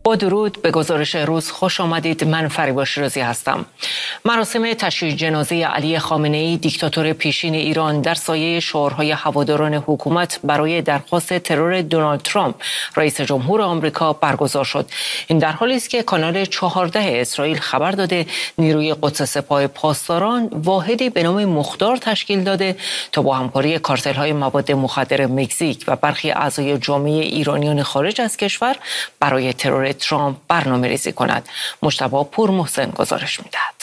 با درود به گزارش روز خوش آمدید. من فریبا شیرازی هستم. مراسم تشییع جنازه علی خامنه‌ای دیکتاتور پیشین ایران در سایه شعارهای هواداران حکومت برای درخواست ترور دونالد ترامپ رئیس جمهور آمریکا برگزار شد. این در حالی است که کانال 14 اسرائیل خبر داده نیروی قدس سپاه پاسداران واحدی به نام مختار تشکیل داده تا با همکاری کارتل‌های مواد مخدر مکزیک و برخی اعضای جامعه ایرانیان خارج از کشور برای ترور ترامپ برنامه‌ریزی کند. مجتبی پورمحسن گزارش می‌دهد.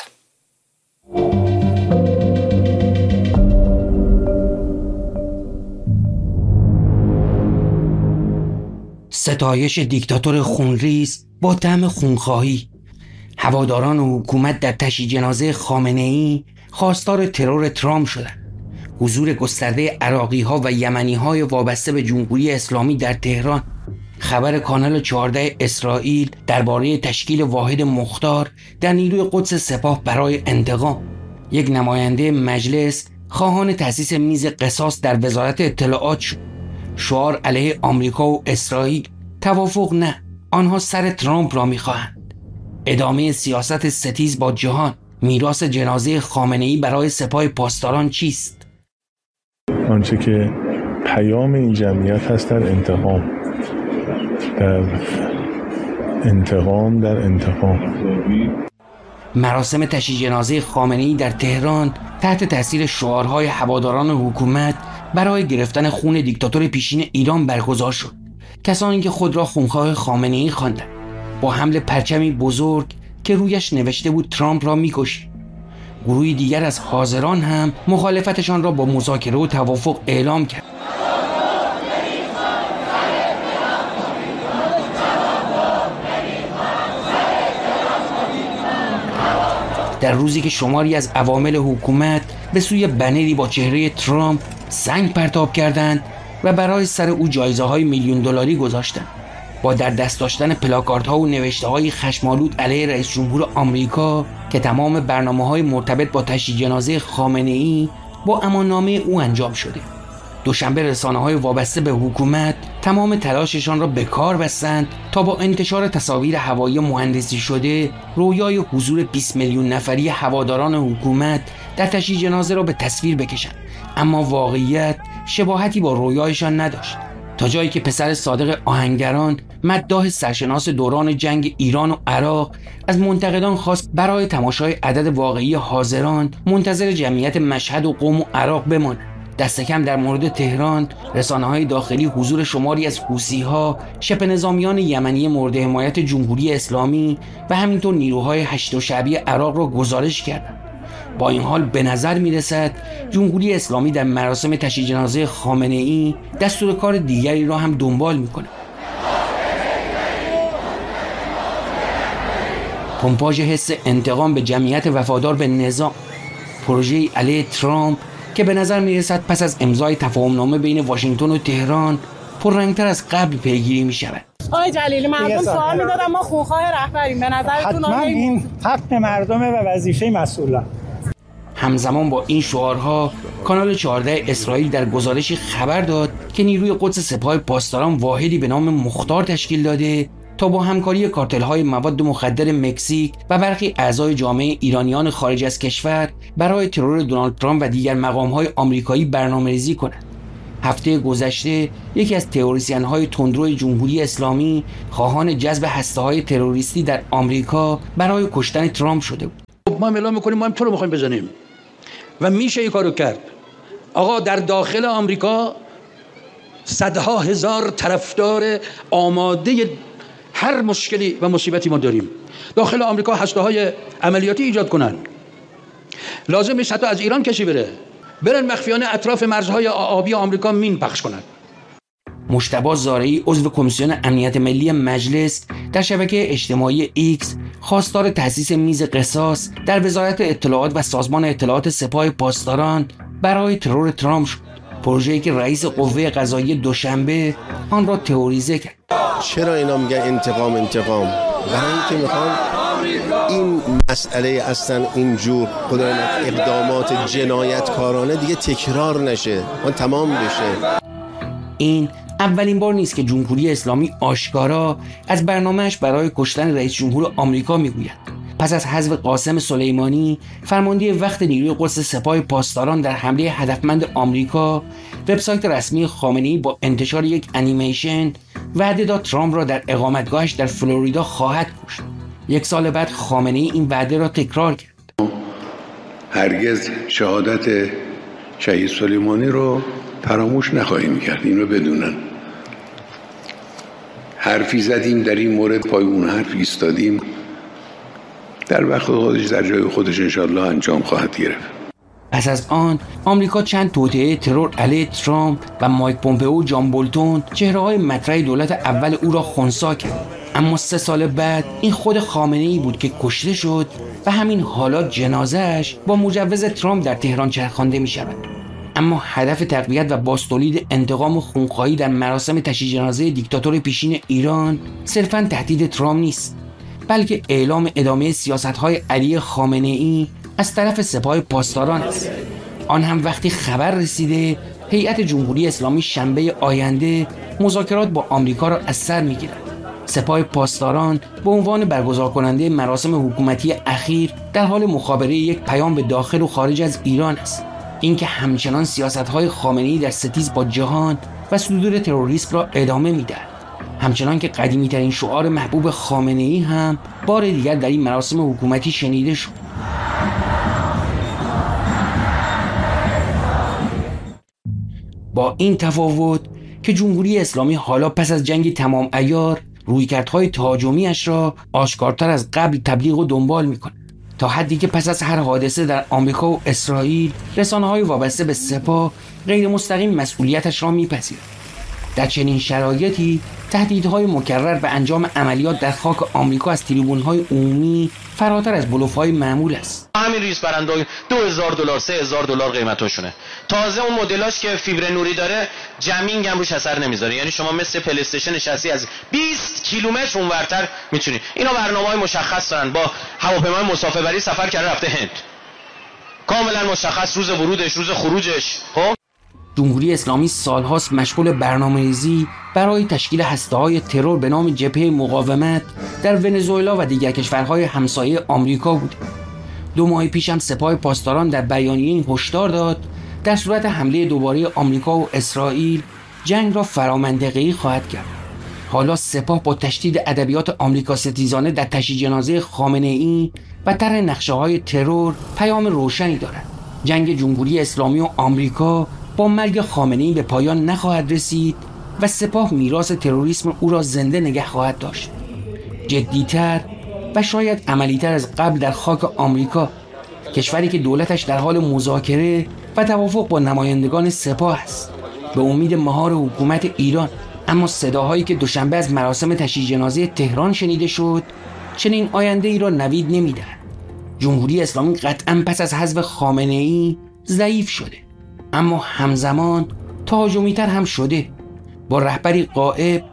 ستایش دیکتاتور خونریز با طعم خونخواهی. هواداران حکومت در تشییع جنازه خامنه‌ای خواستار ترور ترامپ شدند. حضور گسترده عراقی‌ها و یمنی‌های وابسته به جمهوری اسلامی در تهران. خبر کانال 14 اسرائیل درباره تشکیل واحد مختار در نیروی قدس سپاه برای انتقام. یک نماینده مجلس خواهان تأسیس میز قصاص در وزارت اطلاعات شد. شعار علیه آمریکا و اسرائیل. توافق نه، آنها سر ترامپ را می‌خواهند. ادامه سیاست ستیز با جهان. میراث جنازه خامنه‌ای برای سپاه پاسداران چیست؟ آنچه که پیام این جمعیت هست در انتقام، در انتقام. مراسم تشییع جنازه خامنه‌ای در تهران تحت تاثیر شعارهای هواداران حکومت برای گرفتن خون دیکتاتور پیشین ایران برگزار شد. کسانی که خود را خونخواه خامنه‌ای خواندند با حمل پرچمی بزرگ که رویش نوشته بود ترامپ را می‌کشی. گروهی دیگر از حاضران هم مخالفتشان را با مذاکره و توافق اعلام کرد. در روزی که شماری از عوامل حکومت به سوی بنری با چهره ترامپ سنگ پرتاب کردند و برای سر او جایزه‌های میلیون دلاری گذاشتند. با در دست داشتن پلاکاردها و نوشته‌های خشم‌آلود علیه رئیس جمهور آمریکا که تمام برنامه‌های مرتبط با تشییع جنازه خامنه‌ای با اماننامه او انجام شده. دوشنبه رسانه‌های وابسته به حکومت تمام تلاششان را به کار بستند تا با انتشار تصاویر هوایی مهندسی شده رویای حضور 20 میلیون نفری هواداران حکومت در تشییع جنازه را به تصویر بکشند، اما واقعیت شباهتی با رویایشان نداشت. تا جایی که پسر صادق آهنگران، مداح سرشناس دوران جنگ ایران و عراق، از منتقدان خواست برای تماشای عدد واقعی حاضران منتظر جمعیت مشهد و قم و عراق بمانند. دست کم در مورد تهران، رسانه‌های داخلی حضور شماری از حوثی‌ها، شبه نظامیان یمنی مورد حمایت جمهوری اسلامی و همینطور نیروهای هشت شعبی عراق را گزارش کردند. با این حال به نظر می‌رسد جمهوری اسلامی در مراسم تشییع جنازه خامنه‌ای دستور کار دیگری را هم دنبال می‌کند. پمپاژ حس انتقام به جمعیت وفادار به نظام. پروژه علیه ترامپ که به نظر می‌رسد پس از امضای تفاهم‌نامه بین واشنگتن و تهران پررنگ‌تر از قبل پیگیری می‌شود. آقای جلیلی، مردم سوال می‌دادن ما خونخواه رهبریم، به نظرتون حتما این حق مردمه و وظیفه مسئولان. همزمان با این شعارها کانال 14 اسرائیل در گزارشی خبر داد که نیروی قدس سپاه پاسداران واحدی به نام مختار تشکیل داده تا با همکاری کارتل‌های مواد مخدر مکزیک و برخی اعضای جامعه ایرانیان خارج از کشور برای ترور دونالد ترامپ و دیگر مقام‌های آمریکایی برنامه‌ریزی کنند. هفته گذشته یکی از تئوریسین‌های تندرو جمهوری اسلامی خواهان جذب هسته‌های تروریستی در آمریکا برای کشتن ترامپ شده بود. ما اعلام می‌کنیم ما هم تو رو می‌خوایم بزنیم و میشه این کارو کرد. آقا در داخل آمریکا صدها هزار طرفدار آماده هر مشکلی و مصیبتی ما داریم. داخل آمریکا هسته‌های عملیاتی ایجاد کنن. لازم نیست حتی از ایران کسی برن مخفیانه اطراف مرزهای آبی آمریکا مین پخش کنن. مجتبی زارعی عضو کمیسیون امنیت ملی مجلس در شبکه اجتماعی ایکس خواستار تأسیس میز قصاص در وزارت اطلاعات و سازمان اطلاعات سپاه پاسداران برای ترور ترامپ شد. پروژه‌ای که رئیس قوه قضاییه دوشنبه آن را تئوریزه کرد. چرا اینا میگن انتقام؟ برای اینکه میخوان این مسئله اصلا اینجور اقدامات جنایتکارانه دیگه تکرار نشه، اون تمام بشه. این اولین بار نیست که جمهوری اسلامی آشکارا از برنامه‌اش برای کشتن رئیس جمهور آمریکا میگوید. پس از حذف قاسم سلیمانی فرمانده وقت نیروی قدس سپاه پاسداران در حمله هدفمند آمریکا، وبسایت رسمی خامنه‌ای با انتشار یک انیمیشن وعده داد ترامپ را در اقامتگاهش در فلوریدا خواهد کشت. 1 سال بعد خامنه‌ای این وعده را تکرار کرد. هرگز شهادت شهید سلیمانی رو فراموش نخواهیم کرد. این رو بدونن. حرفی زدیم در این مورد، پای اون حرف ایستادیم. در وقت خودش در جای خودش انشالله انجام خواهد گرفت. پس از آن آمریکا چند توطئه ترور علیه ترامپ و مایک پومپئو و جان بولتون چهره‌های مطرح دولت اول او را خنثی کرد. اما 3 سال بعد این خود خامنه‌ای بود که کشته شد و همین حالا جنازه‌اش با مجوز ترامپ در تهران چرخانده می‌شود. اما هدف تقویت و بازتولید انتقام خونخواهی در مراسم تشییع جنازه دیکتاتور پیشین ایران صرفاً تهدید ترامپ نیست، بلکه اعلام ادامه سیاست‌های علی خامنه‌ای از طرف سپاه پاسداران است. آن هم وقتی خبر رسیده هیئت جمهوری اسلامی شنبه آینده مذاکرات با آمریکا را از سر می‌گیرد. سپاه پاسداران به عنوان برگزار کننده مراسم حکومتی اخیر در حال مخابره یک پیام به داخل و خارج از ایران است، اینکه همچنان سیاست‌های خامنه‌ای در ستیز با جهان و صدور تروریسم را ادامه می‌دهد. همچنان که قدیمی‌ترین شعار محبوب خامنه‌ای هم بار دیگر در این مراسم حکومتی شنیده شد. با این تفاوت که جمهوری اسلامی حالا پس از جنگ تمام عیار رویکردهای تهاجمی‌اش را آشکارتر از قبل تبلیغ و دنبال می‌کند، تا حدی که پس از هر حادثه در آمریکا و اسرائیل رسانه‌های وابسته به سپاه غیر مستقیم مسئولیتش را می‌پذیرند. در چنین شرایطی تهدیدهای مکرر به انجام عملیات در خاک آمریکا از تریبون‌های عمومی فراتر از بلوف‌های معمول است. همین ریز برندای $2000 $3000 قیمتاشونه. تازه اون مدلاش که فیبر نوری داره جمینگ هم روش اثر نمیذاره، یعنی شما مثل پلی استیشن نشستی از 20 کیلومتر اونورتر میتونی. اینا برنامه‌های مشخص دارن. با هواپیمای مسافربری سفر کرده رفته هند، کاملا مشخص روز ورودش روز خروجش. خب جمهوری اسلامی سالهاست مشغول برنامه‌ریزی برای تشکیل هسته‌های ترور به نام جبهه مقاومت در ونزوئلا و دیگر کشورهای همسایه آمریکا بود. 2 ماه پیش هم سپاه پاسداران در بیانیه هشدار داد در صورت حمله دوباره آمریکا و اسرائیل جنگ را فرامنطقه‌ای خواهد کرد. حالا سپاه با تشدید ادبیات آمریکا ستیزانه در تشییع جنازه خامنه‌ای و طرح نقشه‌های ترور پیام روشنی دارد. جنگ جمهوری اسلامی و آمریکا با مرگ خامنه‌ای به پایان نخواهد رسید و سپاه میراث تروریسم او را زنده نگه خواهد داشت. جدی‌تر و شاید عملی‌تر از قبل در خاک آمریکا، کشوری که دولتش در حال مذاکره و توافق با نمایندگان سپاه است به امید مهار حکومت ایران. اما صداهایی که دوشنبه از مراسم تشییع جنازه تهران شنیده شد چنین آینده ای را نوید نمی‌دهد. جمهوری اسلامی قطعاً پس از حذف خامنه‌ای ضعیف شده، اما همزمان تهاجمی‌تر هم شده. با رهبری غائب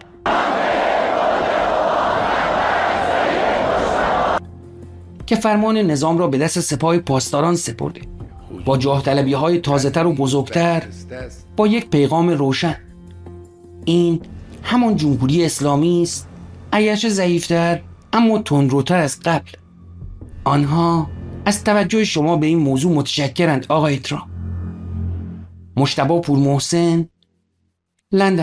که فرمان نظام را به دست سپاه پاسداران سپرده، با جاه طلبی‌های تازه‌تر و بزرگتر، با یک پیغام روشن. این همان جمهوری اسلامی است، اگرچه ضعیف‌تر اما تندروتر از قبل. آنها از توجه شما به این موضوع متشکرند آقای ترامپ. مجتبی پورمحسن، لندن.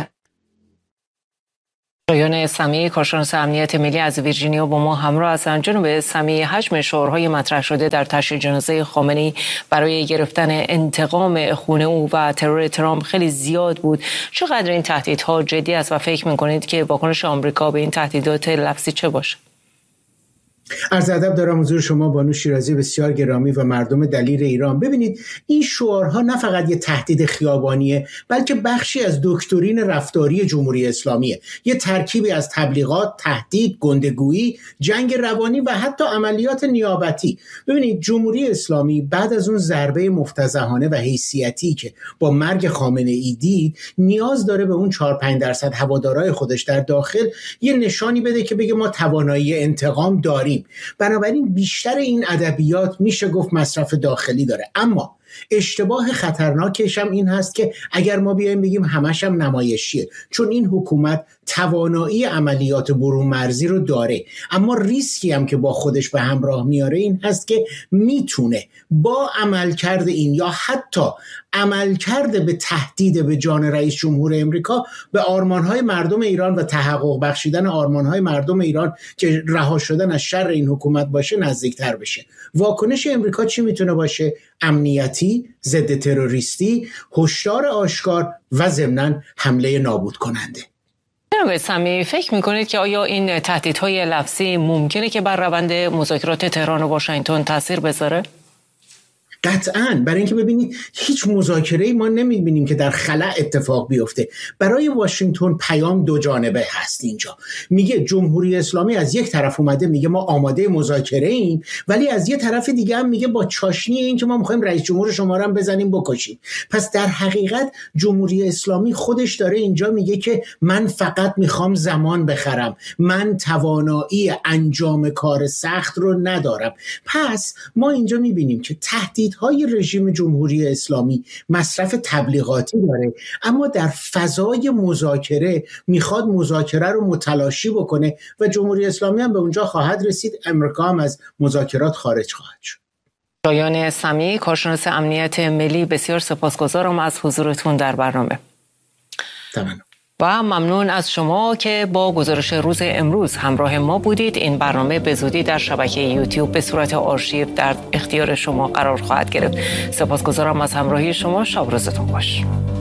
شایان سمیعی، کارشناس امنیت ملی از ویرجینیا با ما همراه هستند. جناب سمیعی، حجم شعارهای مطرح شده در تشییع جنازه خامنه‌ای برای گرفتن انتقام خون او و ترور ترامپ خیلی زیاد بود. چقدر این تهدیدها جدی است و فکر می‌کنید که واکنش آمریکا به این تهدیدات لفظی چه باشه؟ عرض ادب دارم حضور شما بانو شیرازی بسیار گرامی و مردم دلیر ایران. ببینید این شعارها نه فقط یه تهدید خیابانیه، بلکه بخشی از دکترین رفتاری جمهوری اسلامیه. یه ترکیبی از تبلیغات، تهدید، گندگویی، جنگ روانی و حتی عملیات نیابتی. ببینید جمهوری اسلامی بعد از اون ضربه مفتضحانه و حیثیتی که با مرگ خامنه‌ای دید، نیاز داره به اون 4-5% هوادارهای خودش در داخل یه نشانی بده که بگه ما توانایی انتقام داریم. بنابراین بیشتر این ادبیات میشه گفت مصرف داخلی داره. اما اشتباه خطرناکش هم این هست که اگر ما بیایم بگیم همش هم نمایشیه، چون این حکومت توانایی عملیات برون مرزی رو داره، اما ریسکی هم که با خودش به همراه میاره این هست که میتونه با عملکرد این یا حتی عملکرد به تهدید به جان رئیس جمهور امریکا به آرمانهای مردم ایران و تحقق بخشیدن آرمانهای مردم ایران که رها شدن از شر این حکومت باشه نزدیکتر بشه. واکنش امریکا چی میتونه باشه؟ امنیتی، ضد تروریستی، هشدار آشکار و ضمناً حمله نابود کننده. جناب سمی، فکر میکنید که آیا این تهدیدهای لفظی ممکنه که بر روند مذاکرات تهران و واشنگتن تاثیر بذاره؟ قطعاً، برای اینکه ببینید هیچ مذاکره‌ای ما نمی‌بینیم که در خلا اتفاق بیفته. برای واشنگتن پیام دو جانبه هست اینجا. میگه جمهوری اسلامی از یک طرف اومده میگه ما آماده مذاکره ایم، ولی از یه طرف دیگه هم میگه با چاشنی این که ما می‌خوایم رئیس جمهور شما رو هم بزنیم بکشیم. پس در حقیقت جمهوری اسلامی خودش داره اینجا میگه که من فقط میخوام زمان بخرم، من توانایی انجام کار سخت رو ندارم. پس ما اینجا می‌بینیم که تهدیدهای رژیم جمهوری اسلامی مصرف تبلیغاتی داره، اما در فضای مذاکره میخواد مذاکره رو متلاشی بکنه و جمهوری اسلامی هم به اونجا خواهد رسید، امریکا هم از مذاکرات خارج خواهد شد. شایان سمی، کارشناس امنیت ملی، بسیار سپاسگزارم از حضورتون در برنامه. تمام. و ممنون از شما که با گزارش روز امروز همراه ما بودید. این برنامه به زودی در شبکه یوتیوب به صورت آرشیو در اختیار شما قرار خواهد گرفت. سپاسگزارم از همراهی شما. شب روزتون خوش.